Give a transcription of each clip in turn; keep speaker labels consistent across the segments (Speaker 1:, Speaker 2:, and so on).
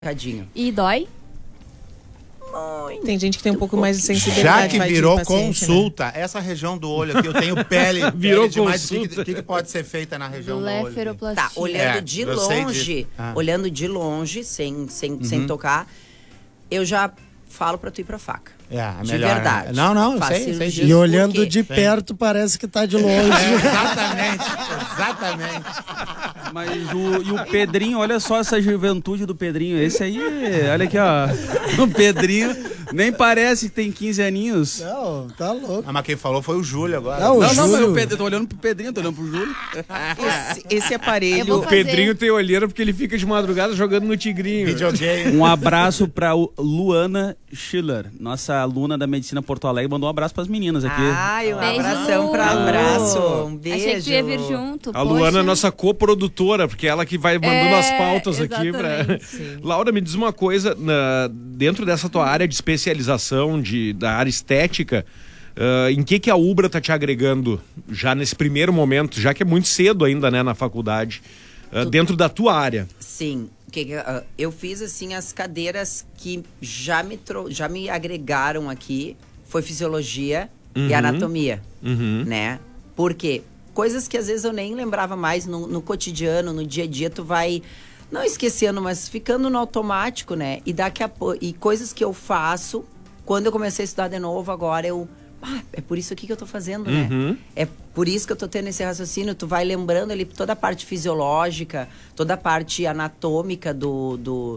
Speaker 1: E dói?
Speaker 2: Tem gente que tem um pouco mais de sensibilidade.
Speaker 3: Já que virou consulta,
Speaker 2: né?
Speaker 3: Essa região do olho aqui, eu tenho pele.
Speaker 4: Virou
Speaker 3: pele demais.
Speaker 4: consulta.
Speaker 3: O que pode ser feita na região do olho?
Speaker 1: Blefaroplastia.
Speaker 5: Tá, olhando de longe, sem tocar, eu já falo pra tu ir pra faca.
Speaker 3: De
Speaker 5: verdade.
Speaker 3: Não, eu sei.
Speaker 6: E olhando de perto, parece que tá de longe.
Speaker 3: Exatamente.
Speaker 7: Mas o Pedrinho, olha só essa juventude do Pedrinho. Esse aí, olha aqui, ó. O Pedrinho nem parece que tem 15 aninhos.
Speaker 6: Não, tá louco.
Speaker 3: Mas quem falou foi o Júlio agora.
Speaker 6: Não,
Speaker 7: mas eu tô olhando pro Pedrinho, tô olhando pro Júlio.
Speaker 2: Esse aparelho...
Speaker 4: O Pedrinho tem olheira porque ele fica de madrugada jogando no Tigrinho.
Speaker 3: Videogame.
Speaker 7: Um abraço pra Luana Schiller, nossa aluna da Medicina Porto Alegre, mandou um abraço pras meninas aqui.
Speaker 5: Ai, um
Speaker 1: Beijo,
Speaker 5: abração
Speaker 1: Lu.
Speaker 5: pra
Speaker 2: Abraço.
Speaker 5: Um beijo.
Speaker 1: Achei que tu ia vir junto.
Speaker 4: A Luana é nossa coprodutora, porque ela que vai mandando as pautas aqui. Laura, me diz uma coisa, dentro dessa tua área de especialização, da área estética, em que a Ubra tá te agregando já nesse primeiro momento, já que é muito cedo ainda, né, na faculdade, dentro da tua área?
Speaker 5: Sim. Eu fiz assim as cadeiras que já me agregaram aqui, foi fisiologia e anatomia, né? Por quê? Coisas que às vezes eu nem lembrava mais no cotidiano, no dia a dia, tu vai não esquecendo, mas ficando no automático, né? E coisas que eu faço, quando eu comecei a estudar de novo, agora é por isso aqui que eu tô fazendo, né? É por isso que eu tô tendo esse raciocínio. Tu vai lembrando ali toda a parte fisiológica, toda a parte anatômica do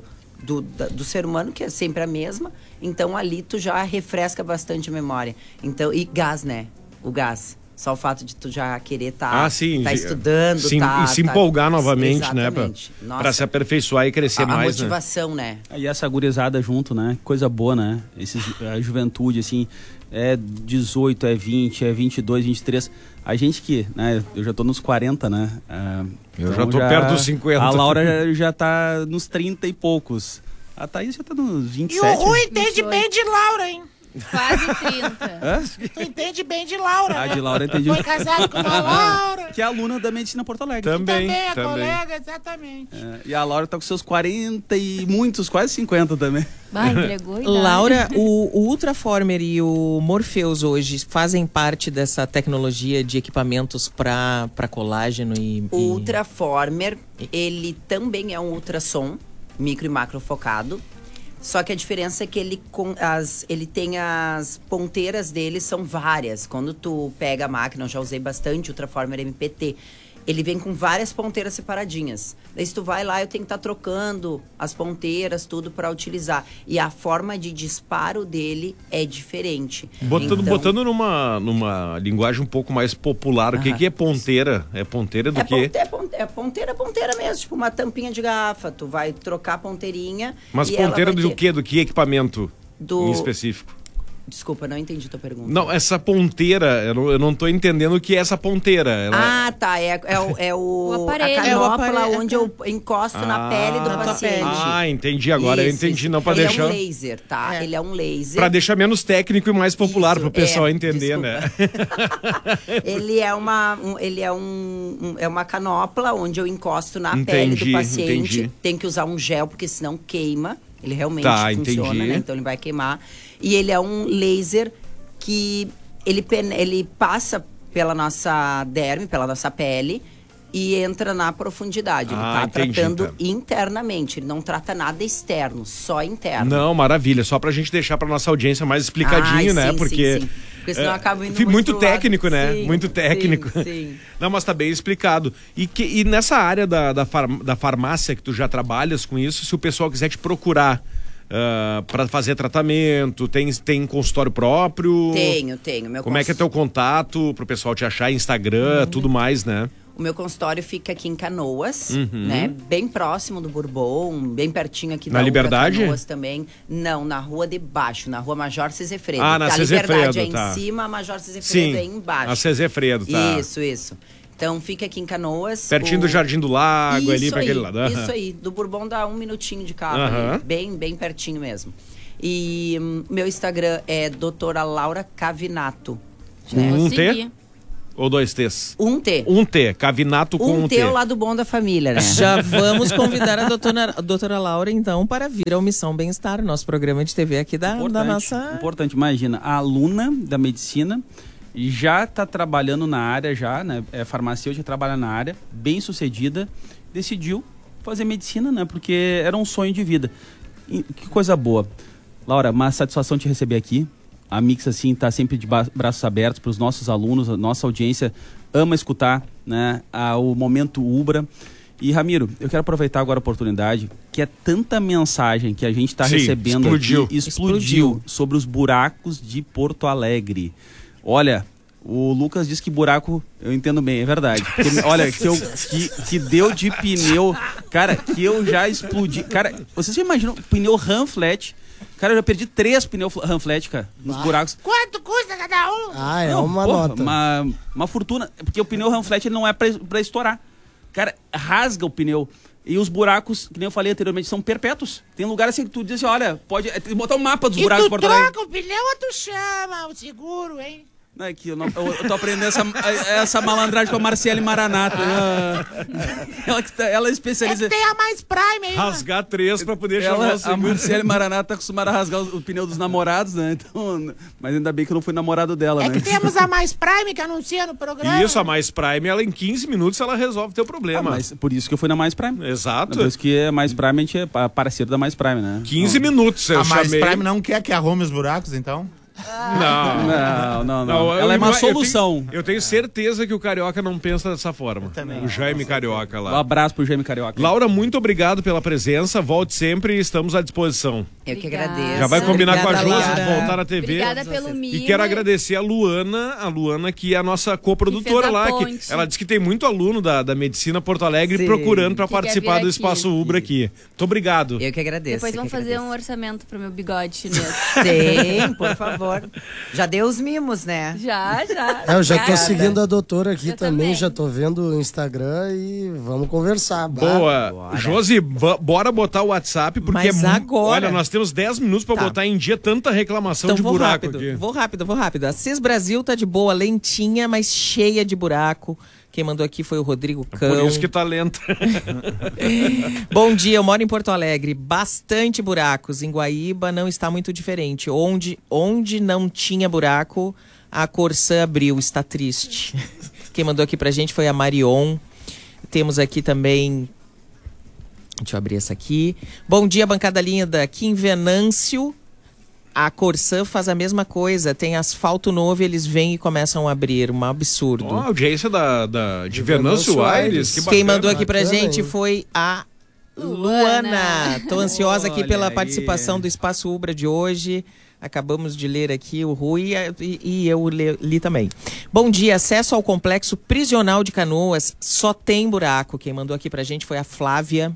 Speaker 5: ser humano, que é sempre a mesma. Então ali tu já refresca bastante a memória. Então, e gás, né? O gás. Só o fato de tu já querer tá estudando,
Speaker 4: e se empolgar novamente,
Speaker 5: exatamente,
Speaker 4: né? Pra se aperfeiçoar e crescer mais,
Speaker 5: a motivação, né?
Speaker 7: E essa gurizada junto, né? Coisa boa, né? A juventude, assim, é 18, é 20, é 22, 23. A gente que, né? Eu já tô nos 40, né?
Speaker 4: Eu já tô perto dos 50.
Speaker 7: A Laura já tá nos 30 e poucos. A Thaís já tá nos 27.
Speaker 8: E o Rui entende bem de Laura, hein?
Speaker 1: Quase 30.
Speaker 8: Tu entende bem de Laura, né?
Speaker 7: De Laura entendi.
Speaker 8: Foi casado com uma Laura.
Speaker 7: Que é aluna da Medicina Porto Alegre.
Speaker 4: Também
Speaker 8: é colega, exatamente.
Speaker 7: E a Laura tá com seus 40 e muitos, quase 50 também.
Speaker 1: Entregou a idade.
Speaker 2: Laura, o Ultraformer e o Morpheus hoje fazem parte dessa tecnologia de equipamentos para colágeno
Speaker 5: O Ultraformer, ele também é um ultrassom, micro e macro focado. Só que a diferença é que ele tem as ponteiras dele, são várias. Quando tu pega a máquina, eu já usei bastante o Ultraformer MPT, ele vem com várias ponteiras separadinhas. Daí se tu vai lá, eu tenho que estar trocando as ponteiras, tudo para utilizar. E a forma de disparo dele é diferente.
Speaker 4: Botando numa linguagem um pouco mais popular, o que é ponteira? É ponteira do quê?
Speaker 5: É ponteira mesmo, tipo uma tampinha de garrafa. Tu vai trocar a ponteirinha.
Speaker 4: Mas ponteira do quê? Do que equipamento em específico?
Speaker 5: Desculpa, não entendi tua pergunta.
Speaker 4: Não, essa ponteira, eu não tô entendendo o que é essa ponteira.
Speaker 5: Tá,
Speaker 1: o aparelho.
Speaker 5: A canopla onde eu encosto na pele do paciente.
Speaker 4: Entendi agora, eu entendi, não pra deixar...
Speaker 5: Ele é um laser, tá? Ele é um laser.
Speaker 4: Pra deixar menos técnico e mais popular pro pessoal entender, né?
Speaker 5: Ele é uma canopla onde eu encosto na pele do paciente.
Speaker 4: Entendi.
Speaker 5: Tem que usar um gel, porque senão queima. Ele realmente funciona, né? Então ele vai queimar. E ele é um laser que ele passa pela nossa derme, pela nossa pele e entra na profundidade. Ele tá tratando internamente, ele não trata nada externo, só interno.
Speaker 4: Não, maravilha. Só pra gente deixar pra nossa audiência mais explicadinho, né?
Speaker 5: Sim,
Speaker 4: Porque...
Speaker 5: sim. Porque senão acaba indo
Speaker 4: muito técnico, né?
Speaker 5: Sim,
Speaker 4: muito técnico.
Speaker 5: Sim.
Speaker 4: Não, mas tá bem explicado. E nessa área da farmácia que tu já trabalhas com isso, se o pessoal quiser te procurar para fazer tratamento, tem consultório próprio?
Speaker 5: Tenho.
Speaker 4: Como é que é teu contato pro pessoal te achar, Instagram, tudo mais, né?
Speaker 5: O meu consultório fica aqui em Canoas, né? Bem próximo do Bourbon, bem pertinho aqui da
Speaker 4: Liberdade?
Speaker 5: Canoas também. Não, na rua de baixo, na rua Major Cezefredo.
Speaker 4: Na
Speaker 5: Liberdade é
Speaker 4: tá.
Speaker 5: em cima, a Major Cezefredo é embaixo.
Speaker 4: A Cezefredo, tá.
Speaker 5: Isso. Então fica aqui em Canoas.
Speaker 4: Pertinho do Jardim do Lago, ali pra aquele lado.
Speaker 5: Isso aí, do Bourbon dá 1 minutinho de carro, ali, bem pertinho mesmo. E meu Instagram é doutora Laura Cavinato.
Speaker 4: Com um T? Ou 2 T's?
Speaker 5: Um T.
Speaker 4: Um T, Cavinato com um T.
Speaker 5: Um T é o lado bom da família, né?
Speaker 2: Já vamos convidar a doutora Laura, então, para vir ao Missão Bem-Estar, nosso programa de TV aqui da nossa...
Speaker 7: Importante, imagina, a aluna da medicina já está trabalhando na área, já, né? É farmacêutica, trabalha na área, bem sucedida, decidiu fazer medicina, né? Porque era um sonho de vida. E que coisa boa. Laura, uma satisfação te receber aqui. A Mix, assim, está sempre de braços abertos para os nossos alunos, a nossa audiência ama escutar, né, o Momento Ubra. E, Ramiro, eu quero aproveitar agora a oportunidade, que é tanta mensagem que a gente está recebendo explodiu sobre os buracos de Porto Alegre. Olha, o Lucas disse que buraco, eu entendo bem, é verdade. Porque, olha, que deu de pneu, cara, que eu já explodi. Cara, vocês já imaginam, pneu ram flat. Cara, eu já perdi 3 pneus ram flat, cara, nos buracos.
Speaker 8: Quanto custa cada um?
Speaker 6: Uma nota.
Speaker 7: Uma fortuna, porque o pneu ram flat ele não é pra estourar. Cara, rasga o pneu. E os buracos, que nem eu falei anteriormente, são perpétuos. Tem lugar assim que tu diz assim, olha, tem que botar um mapa dos buracos de Porto Alegre.
Speaker 8: E tu troca o pneu ou tu chama o seguro, hein?
Speaker 7: Não, aqui, eu tô aprendendo essa malandragem com a Marcele Maranata. Ela é especialista.
Speaker 8: Tem a Mais Prime aí.
Speaker 4: Rasgar 3 pra poder chamar o seguro.
Speaker 7: A Marcele Maranata tá acostumada a rasgar o pneu dos namorados, né? Então, mas ainda bem que eu não fui namorado dela,
Speaker 8: né?
Speaker 7: Que
Speaker 8: temos a Mais Prime que anuncia no programa.
Speaker 4: Isso, a Mais Prime, ela em 15 minutos ela resolve o teu problema.
Speaker 7: Mas por isso que eu fui na Mais Prime.
Speaker 4: Exato.
Speaker 7: Por isso que a Mais Prime, a gente é parceiro da Mais Prime, né?
Speaker 4: 15 minutos, eu chamei.
Speaker 3: A Mais Prime não quer que arrume os buracos, então?
Speaker 7: Não. Ela é uma solução.
Speaker 4: Eu tenho certeza que o Carioca não pensa dessa forma. O Jaime Carioca lá.
Speaker 7: Um abraço pro Jaime Carioca.
Speaker 4: Laura, muito obrigado pela presença. Volte sempre e estamos à disposição.
Speaker 5: Eu que agradeço.
Speaker 4: Já vai combinar com a Josi de voltar na TV.
Speaker 1: Obrigada pelo mimo.
Speaker 4: E quero agradecer a Luana, que é a nossa coprodutora lá. Ela disse que tem muito aluno da Medicina Porto Alegre procurando para participar do Espaço Ubra aqui. Muito obrigado.
Speaker 5: Eu que agradeço.
Speaker 1: Depois vamos fazer um orçamento pro meu bigode chinês.
Speaker 5: Sim, por favor. Já deu os mimos, né?
Speaker 1: Já.
Speaker 6: Eu já tô seguindo a doutora aqui também, já tô vendo o Instagram e vamos conversar.
Speaker 4: Boa. Josi, bora botar o WhatsApp, porque
Speaker 2: agora...
Speaker 4: olha, nós temos 10 minutos para botar em dia tanta reclamação então, de buraco aqui.
Speaker 2: Vou rápido. A CIS Brasil tá de boa, lentinha, mas cheia de buraco. Quem mandou aqui foi o Rodrigo Cão.
Speaker 4: Por isso que tá lenta.
Speaker 2: Bom dia, eu moro em Porto Alegre. Bastante buracos. Em Guaíba não está muito diferente. Onde não tinha buraco, a Corsã abriu. Está triste. Quem mandou aqui pra gente foi a Marion. Temos aqui também... Deixa eu abrir essa aqui. Bom dia, bancada linda. Aqui em Venâncio, a Corsã faz a mesma coisa. Tem asfalto novo e eles vêm e começam a abrir. Um absurdo.
Speaker 4: A audiência de Venâncio Aires.
Speaker 2: Quem mandou aqui pra gente foi a Luana. Tô ansiosa aqui pela participação do Espaço Ubra de hoje. Acabamos de ler aqui o Rui e eu li também. Bom dia, acesso ao complexo prisional de Canoas só tem buraco. Quem mandou aqui pra gente foi a Flávia.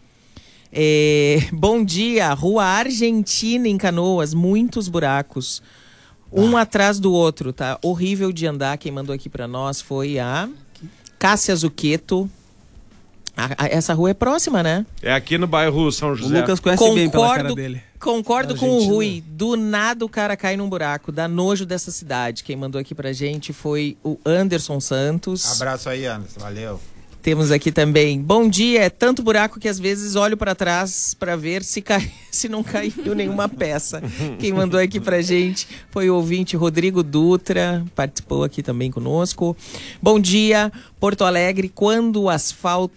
Speaker 2: Bom dia, Rua Argentina em Canoas, muitos buracos. Um atrás do outro, tá? Horrível de andar. Quem mandou aqui pra nós foi a Cássia Zucchetto. Essa rua é próxima, né?
Speaker 4: É aqui no bairro São José.
Speaker 7: O Lucas conhece bem pela cara dele.
Speaker 2: Concordo com o Rui. Do nada o cara cai num buraco. Dá nojo dessa cidade. Quem mandou aqui pra gente foi o Anderson Santos.
Speaker 3: Abraço aí, Anderson. Valeu.
Speaker 2: Temos aqui também. Bom dia, é tanto buraco que às vezes olho para trás para ver se não caiu nenhuma peça. Quem mandou aqui pra gente foi o ouvinte Rodrigo Dutra, participou aqui também conosco. Bom dia, Porto Alegre, quando o asfalto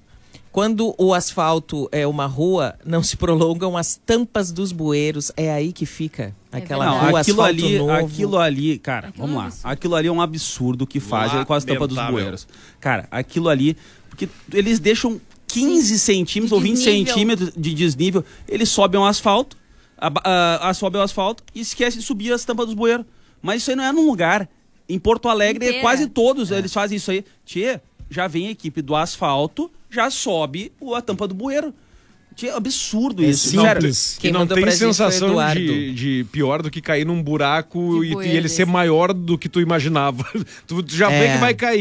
Speaker 2: é uma rua, não se prolongam as tampas dos bueiros, é aí que fica aquela rua, asfalto novo.
Speaker 7: Aquilo ali, cara, vamos lá. Aquilo ali é um absurdo que fazem com as tampas dos bueiros. Cara, aquilo ali, porque eles deixam 15 centímetros ou 20 centímetros de desnível, eles sobem o asfalto, sobem o asfalto e esquecem de subir as tampas dos bueiros. Mas isso aí não é num lugar. Em Porto Alegre, quase todos eles fazem isso aí. Já vem a equipe do asfalto, já sobe a tampa do bueiro. É absurdo isso.
Speaker 4: Quem não tem sensação de pior do que cair num buraco e ele ser maior do que tu imaginava. Tu já vê que vai cair.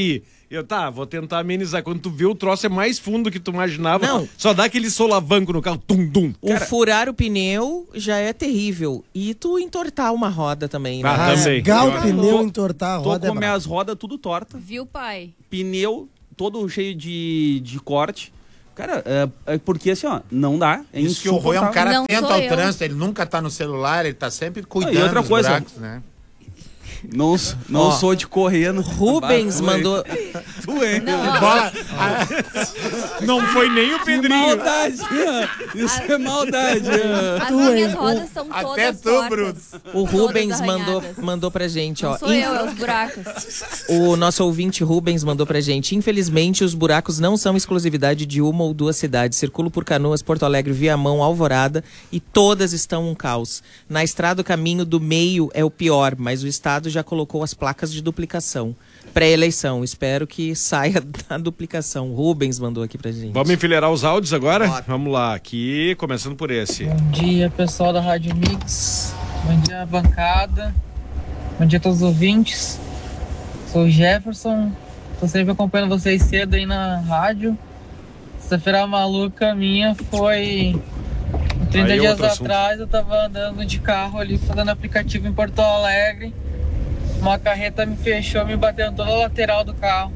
Speaker 4: Vou tentar amenizar. Quando tu vê o troço é mais fundo que tu imaginava.
Speaker 2: Não.
Speaker 4: Só dá aquele solavanco no carro. Tum.
Speaker 2: Furar o pneu já é terrível. E tu entortar uma roda também, né?
Speaker 4: Também.
Speaker 6: Rasgar o pneu, entortar a roda.
Speaker 7: Tô com minhas rodas tudo torta.
Speaker 1: Viu, pai?
Speaker 7: Pneu todo cheio de corte. Cara, porque assim, ó, não dá.
Speaker 3: Isso que o Rui é um cara
Speaker 1: Não
Speaker 3: atento
Speaker 1: sou
Speaker 3: ao
Speaker 1: eu.
Speaker 3: trânsito, ele nunca tá no celular, ele tá sempre cuidando
Speaker 7: e outra
Speaker 3: dos
Speaker 7: coisa,
Speaker 3: buracos, né?
Speaker 7: Não sou de correr no
Speaker 2: Rubens mandou...
Speaker 1: Não,
Speaker 3: Bola,
Speaker 4: Não foi nem o
Speaker 7: Que
Speaker 4: Pedrinho.
Speaker 7: maldade! Isso é maldade!
Speaker 1: as minhas rodas são
Speaker 3: até
Speaker 1: todas
Speaker 3: tu,
Speaker 1: tortas.
Speaker 3: Bruno.
Speaker 2: O Rubens
Speaker 1: Todas arranhadas.
Speaker 2: mandou pra gente, ó.
Speaker 1: Não sou eu, é os buracos.
Speaker 2: O nosso ouvinte Rubens mandou pra gente. Infelizmente, os buracos não são exclusividade de uma ou duas cidades. Circulo por Canoas, Porto Alegre, Viamão, Alvorada e todas estão um caos. Na estrada, o caminho do meio é o pior, mas o Estado já colocou as placas de duplicação. Pré-eleição. Espero que saia da duplicação. Rubens mandou aqui pra gente.
Speaker 4: Vamos enfileirar os áudios agora? Vamos lá, aqui, começando por esse.
Speaker 9: Bom dia, pessoal da Rádio Mix. Bom dia, bancada. Bom dia a todos os ouvintes. Sou o Jefferson. Tô sempre acompanhando vocês cedo aí na rádio. Sexta-feira maluca minha foi... 30
Speaker 4: Aí é
Speaker 9: dias
Speaker 4: outro assunto.
Speaker 9: atrás eu tava andando de carro ali, fazendo aplicativo em Porto Alegre. Uma carreta me fechou, me bateu em toda a lateral do carro.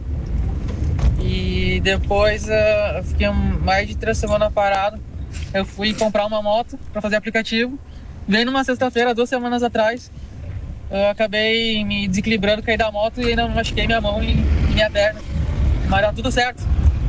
Speaker 9: E depois eu fiquei mais de 3 semanas parado. Eu fui comprar uma moto para fazer aplicativo. Veio numa sexta-feira, 2 semanas atrás. Eu acabei me desequilibrando, caí da moto e ainda machuquei minha mão e minha perna. Mas dá tudo certo.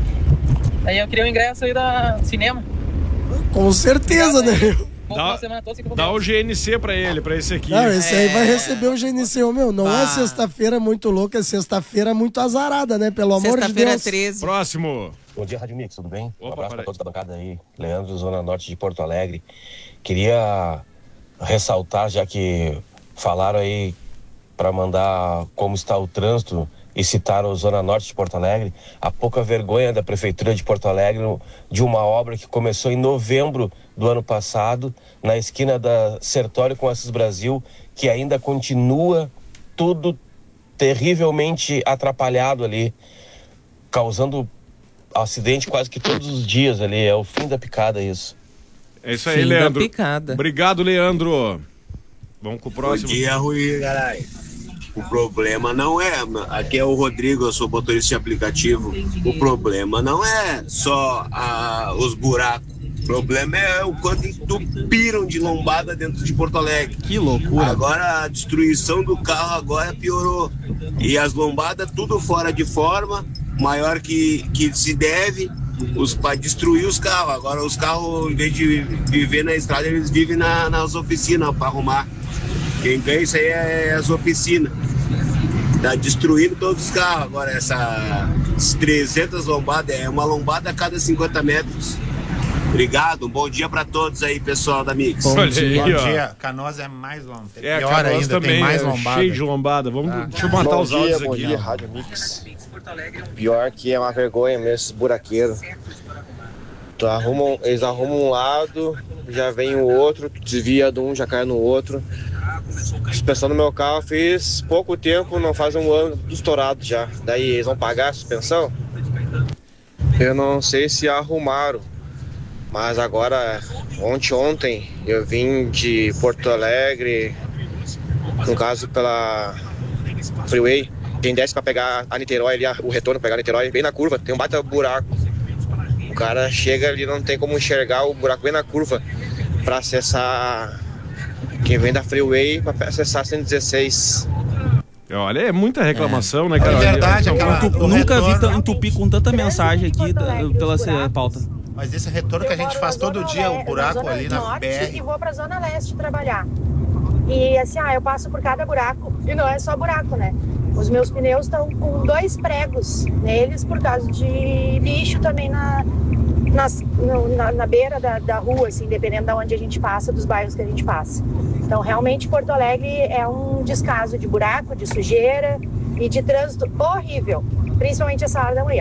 Speaker 9: Aí eu queria o ingresso aí do cinema.
Speaker 6: Com certeza, né?
Speaker 9: Vou uma semana toda sem
Speaker 4: Dá o GNC pra ele, pra esse aqui.
Speaker 6: Não, esse aí vai receber o GNC. Ô, meu, não é sexta-feira muito louca, é sexta-feira muito azarada, né? Pelo amor de
Speaker 2: Sexta-feira
Speaker 6: Deus.
Speaker 2: 13.
Speaker 4: Próximo.
Speaker 10: Bom dia, Rádio Mix, tudo bem?
Speaker 4: Opa,
Speaker 10: um abraço
Speaker 4: peraí.
Speaker 10: para todos da bancada aí. Leandro, Zona Norte de Porto Alegre. Queria ressaltar, já que falaram aí para mandar como está o trânsito e citaram a Zona Norte de Porto Alegre, a pouca vergonha da Prefeitura de Porto Alegre de uma obra que começou em novembro do ano passado, na esquina da Sertório com Assis Brasil, que ainda continua tudo terrivelmente atrapalhado ali, causando acidente quase que todos os dias ali. É o fim da picada isso.
Speaker 4: É isso aí,
Speaker 2: Fim da
Speaker 4: Leandro.
Speaker 2: picada.
Speaker 4: Obrigado, Leandro. Vamos com o próximo.
Speaker 11: Bom dia, Rui, caralho. O problema não é... Aqui é o Rodrigo, eu sou motorista de aplicativo. O problema não é só os buracos. O problema é o quanto entupiram de lombada dentro de Porto Alegre.
Speaker 7: Que loucura.
Speaker 11: Agora a destruição do carro agora piorou. E as lombadas tudo fora de forma, maior que se deve, para destruir os carros. Agora os carros, em vez de viver na estrada, eles vivem nas oficinas para arrumar. Quem ganha isso aí é as oficinas. Tá destruindo todos os carros. Agora essas 300 lombadas, é uma lombada a cada 50 metros. Obrigado, um bom dia pra todos aí, pessoal da Mix.
Speaker 2: Bom
Speaker 3: Bom
Speaker 2: dia.
Speaker 3: dia. Canoas é mais longa.
Speaker 4: É,
Speaker 3: Pior
Speaker 4: Canoas
Speaker 3: ainda,
Speaker 4: também
Speaker 3: tem mais
Speaker 4: é
Speaker 3: lombada.
Speaker 4: cheio de lombada. Deixa eu matar os áudios aqui.
Speaker 10: Bom dia, Rádio Mix. Pior que é uma vergonha mesmo esses buraqueiros. Eles arrumam um lado, já vem o outro, desvia de um, já cai no outro. A suspensão do meu carro fiz pouco tempo, não faz um ano estourado já. Daí eles vão pagar a suspensão? Eu não sei se arrumaram, mas agora, ontem eu vim de Porto Alegre, no caso pela Freeway. Quem desce pra pegar a Niterói ali, o retorno pra pegar a Niterói, bem na curva, tem um baita buraco. O cara chega ali, não tem como enxergar o buraco bem na curva pra acessar. Quem vem da Freeway pra acessar 116.
Speaker 4: Olha, é muita reclamação, né, cara?
Speaker 3: É verdade,
Speaker 7: Nunca vi entupir com tanta mensagem aqui pela pauta.
Speaker 3: Mas esse retorno que a gente faz todo dia, o buraco ali na BR.
Speaker 12: E vou pra Zona Leste trabalhar. E assim, eu passo por cada buraco. E não é só buraco, né? Os meus pneus estão com 2 pregos neles por causa de bicho também na beira da rua, assim, dependendo de onde a gente passa, dos bairros que a gente passa. Então, realmente, Porto Alegre é um descaso de buraco, de sujeira e de trânsito horrível, principalmente essa hora da manhã.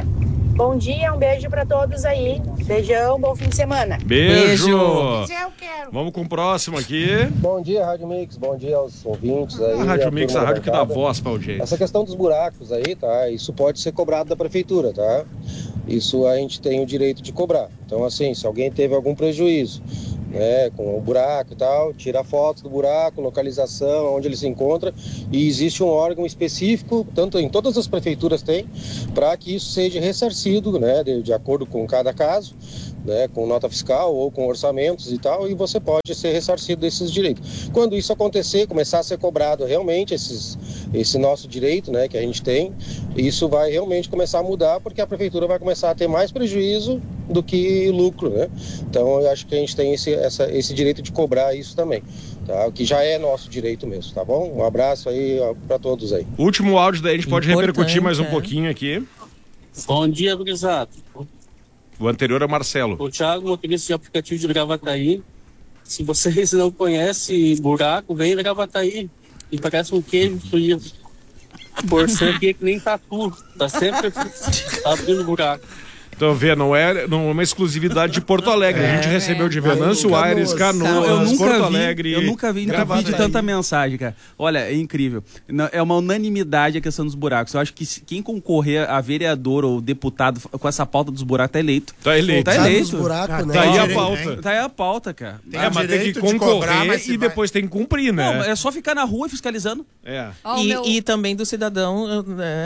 Speaker 12: Bom dia, um beijo pra todos aí. Beijão, bom fim de semana.
Speaker 4: Beijo!
Speaker 8: Eu quero.
Speaker 4: Vamos com o próximo aqui.
Speaker 13: Bom dia, Rádio Mix. Bom dia aos ouvintes aí.
Speaker 4: A Rádio Mix, a rádio que dá
Speaker 13: bancada.
Speaker 4: voz pra audiência.
Speaker 13: Essa questão dos buracos aí, tá? Isso pode ser cobrado da prefeitura, tá? Isso a gente tem o direito de cobrar. Então, assim, se alguém teve algum prejuízo, né, com o buraco e tal, tira fotos do buraco, localização, onde ele se encontra, e existe um órgão específico, tanto em todas as prefeituras tem, para que isso seja ressarcido, né, de acordo com cada caso, né, com nota fiscal ou com orçamentos e tal, e você pode ser ressarcido desses direitos. Quando isso acontecer, começar a ser cobrado realmente esse nosso direito, né, que a gente tem, isso vai realmente começar a mudar, porque a prefeitura vai começar a ter mais prejuízo do que lucro, né? Então eu acho que a gente tem esse direito de cobrar isso também, tá? O que já é nosso direito mesmo, tá bom? Um abraço aí para todos aí.
Speaker 4: Último áudio daí, a gente pode repercutir mais um
Speaker 13: é.
Speaker 4: pouquinho aqui.
Speaker 14: Bom dia, gurizada.
Speaker 4: O anterior é Marcelo.
Speaker 14: O Thiago, motorista de aplicativo de Gravataí. Se vocês não conhecem buraco, vem em Gravataí. E parece um queijo frio. Porção aqui é que nem tatu. Tá sempre abrindo buraco.
Speaker 4: Então, vê, não é uma exclusividade de Porto Alegre. A gente recebeu de Venâncio Aires, Canoas, Porto Alegre.
Speaker 7: Eu nunca vi vídeo tanta mensagem, cara. Olha, é incrível. É uma unanimidade a questão dos buracos. Eu acho que quem concorrer a vereador ou deputado com essa pauta dos buracos tá eleito.
Speaker 4: Tá eleito.
Speaker 7: Tá eleito.
Speaker 6: Buracos, né?
Speaker 4: Tá aí a pauta.
Speaker 7: Tá aí a pauta, cara.
Speaker 4: Mas tem que concorrer e depois tem que cumprir, né?
Speaker 7: Não, é só ficar na rua fiscalizando.
Speaker 4: É.
Speaker 2: E também do cidadão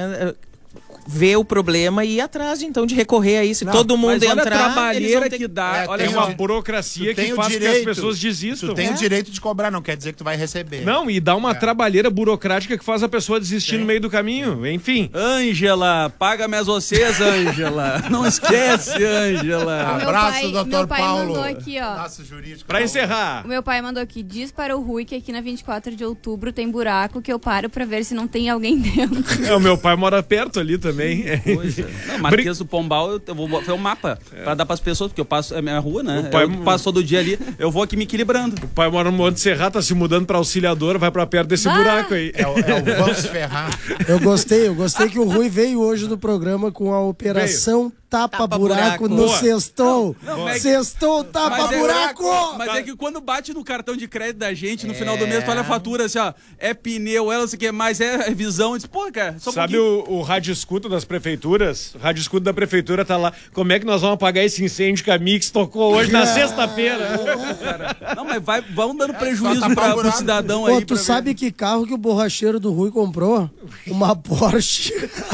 Speaker 2: ver o problema e ir atrás, então, de recorrer a isso. Se todo mundo
Speaker 7: olha
Speaker 2: entrar,
Speaker 7: a trabalheira
Speaker 2: ter...
Speaker 7: que dá.
Speaker 4: Olha, uma burocracia que faz que as pessoas desistam.
Speaker 3: Tu tem o direito de cobrar, não quer dizer que tu vai receber.
Speaker 4: Não, e dá uma trabalheira burocrática que faz a pessoa desistir no meio do caminho. Enfim.
Speaker 7: Ângela, paga minhas vocês, Ângela. Não esquece, Ângela.
Speaker 3: Abraço, doutor
Speaker 1: meu pai
Speaker 3: Paulo.
Speaker 1: mandou aqui, ó.
Speaker 3: Nosso jurídico.
Speaker 4: Pra encerrar.
Speaker 1: O meu pai mandou aqui, diz para o Rui que aqui na 24 de outubro tem buraco que eu paro pra ver se não tem alguém dentro.
Speaker 4: O meu pai mora perto ali também.
Speaker 7: Não, Marquês do Pombal, eu vou fazer um mapa pra dar pras pessoas, porque eu passo, é minha rua, né?
Speaker 4: O pai
Speaker 7: Eu passo todo dia ali, eu vou aqui me equilibrando.
Speaker 4: O pai mora no Monte Serra, tá se mudando pra Auxiliador, vai pra perto desse buraco aí.
Speaker 3: É o vamos se ferrar.
Speaker 6: Eu gostei que o Rui veio hoje no programa com a operação tapa-buraco no
Speaker 2: Boa.
Speaker 6: Sextou.
Speaker 7: Não,
Speaker 6: Sextou, tapa-buraco!
Speaker 7: Mas é que quando bate no cartão de crédito da gente, no final do mês, tu olha a fatura assim, ó, é pneu, ela não sei o que mais, é visão, diz, pô, cara, só
Speaker 4: Sabe o rádio escuta das prefeituras? O rádio escuta da prefeitura tá lá. Como é que nós vamos apagar esse incêndio que a Mix tocou hoje na sexta-feira?
Speaker 7: Não, mas vão dando prejuízo pro cidadão aí.
Speaker 6: Pô, tu sabe que carro que o borracheiro do Rui comprou? Uma Porsche.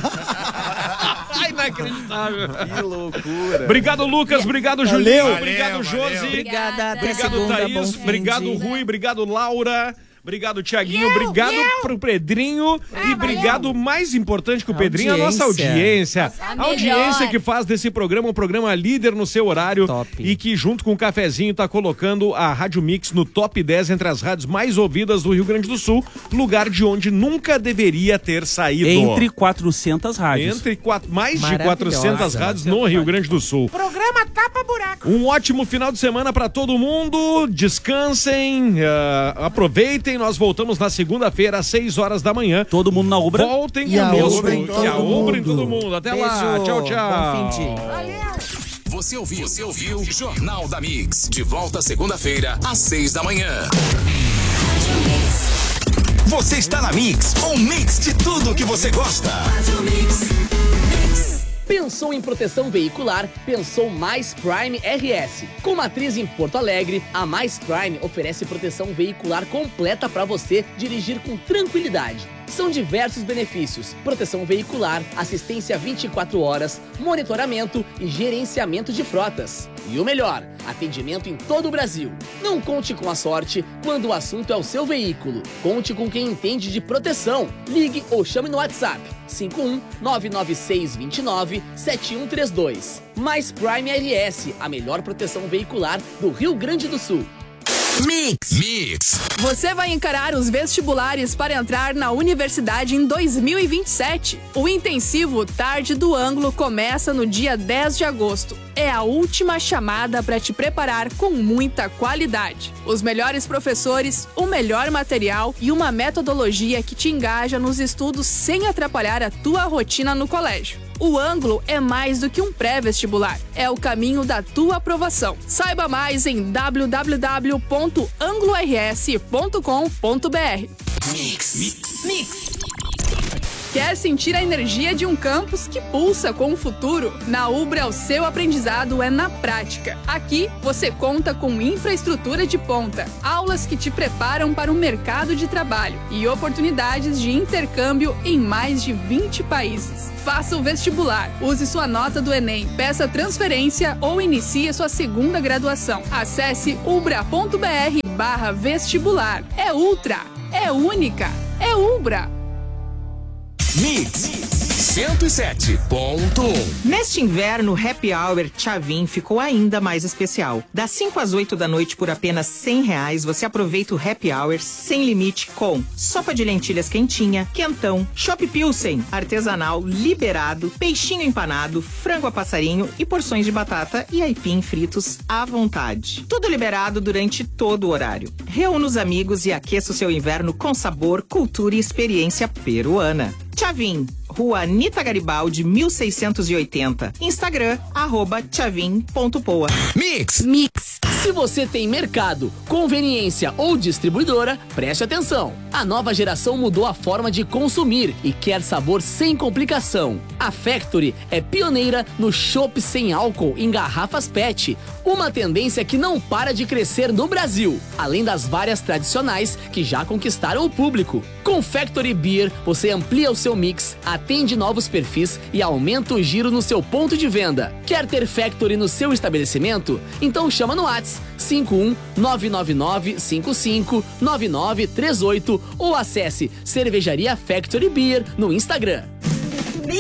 Speaker 4: Inacreditável.
Speaker 7: Que loucura.
Speaker 4: Obrigado, Lucas. Obrigado, Julinho. Obrigado, Josi.
Speaker 2: Obrigada, até
Speaker 4: Obrigado,
Speaker 2: segunda,
Speaker 4: Thaís.
Speaker 2: bom fim
Speaker 4: Obrigado,
Speaker 2: de-
Speaker 4: Rui. Obrigado, Laura. Obrigado, Tiaguinho. Obrigado pro Pedrinho. E obrigado, mais importante que o Pedrinho, a nossa audiência. A audiência que faz desse programa um programa líder no seu horário. E que, junto com o cafezinho, tá colocando a Rádio Mix no top 10 entre as rádios mais ouvidas do Rio Grande do Sul. Lugar de onde nunca deveria ter saído.
Speaker 7: Entre 400 rádios.
Speaker 4: Mais de 400 rádios no Rio Grande do Sul.
Speaker 8: Programa Tapa Buraco.
Speaker 4: Um ótimo final de semana pra todo mundo. Descansem, aproveitem. Nós voltamos na segunda-feira às 6 horas da manhã.
Speaker 7: Todo mundo na Ubra.
Speaker 4: Voltem
Speaker 6: E a
Speaker 4: conosco.
Speaker 6: Ubra em todo
Speaker 4: E a Ubra em
Speaker 6: mundo.
Speaker 4: todo mundo. Até lá.
Speaker 2: Beijo.
Speaker 4: Tchau, tchau.
Speaker 2: Bom fim de...
Speaker 15: Você ouviu Jornal da Mix. De volta segunda-feira, às 6 da manhã. Você está na Mix, um mix de tudo que você gosta.
Speaker 16: Pensou em proteção veicular? Pensou Mais Prime RS. Com matriz em Porto Alegre, a Mais Prime oferece proteção veicular completa para você dirigir com tranquilidade. São diversos benefícios: proteção veicular, assistência 24 horas, monitoramento e gerenciamento de frotas. E o melhor, atendimento em todo o Brasil. Não conte com a sorte quando o assunto é o seu veículo. Conte com quem entende de proteção. Ligue ou chame no WhatsApp 51-99629-7132. Mais Prime RS, a melhor proteção veicular do Rio Grande do Sul.
Speaker 15: Mix.
Speaker 17: Você vai encarar os vestibulares para entrar na universidade em 2027. O intensivo Tarde do Ângulo começa no dia 10 de agosto. É a última chamada para te preparar com muita qualidade. Os melhores professores, o melhor material e uma metodologia que te engaja nos estudos sem atrapalhar a tua rotina no colégio. O Ângulo é mais do que um pré-vestibular. É o caminho da tua aprovação. Saiba mais em www.anglors.com.br. Mix. Quer sentir a energia de um campus que pulsa com o futuro? Na Ubra, o seu aprendizado é na prática. Aqui, você conta com infraestrutura de ponta, aulas que te preparam para o mercado de trabalho e oportunidades de intercâmbio em mais de 20 países. Faça o vestibular, use sua nota do Enem, peça transferência ou inicie sua segunda graduação. Acesse ubra.br/vestibular. É ultra, é única, é Ubra.
Speaker 15: Mix 107.1.
Speaker 2: Neste inverno, o Happy Hour Tchavin ficou ainda mais especial. Das 5 às 8 da noite, por apenas R$100, você aproveita o Happy Hour sem limite com sopa de lentilhas quentinha, quentão, chopp pilsen, artesanal, liberado, peixinho empanado, frango a passarinho e porções de batata e aipim fritos à vontade. Tudo liberado durante todo o horário. Reúna os amigos e aqueça o seu inverno com sabor, cultura e experiência peruana. Tchavin, Rua Anita Garibaldi, 1680. Instagram, @tchavin.poa.
Speaker 15: Mix.
Speaker 16: Se você tem mercado, conveniência ou distribuidora, preste atenção. A nova geração mudou a forma de consumir e quer sabor sem complicação. A Factory é pioneira no chopp sem álcool em garrafas PET, uma tendência que não para de crescer no Brasil, além das várias tradicionais que já conquistaram o público. Com Factory Beer, você amplia o seu mix, atende novos perfis e aumenta o giro no seu ponto de venda. Quer ter Factory no seu estabelecimento? Então chama no WhatsApp 51-999-55-9938 ou acesse Cervejaria Factory Beer no Instagram.